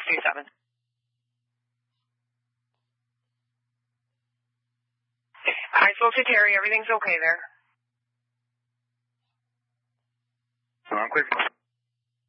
627. I spoke to Terry. Everything's okay there. I'm quick.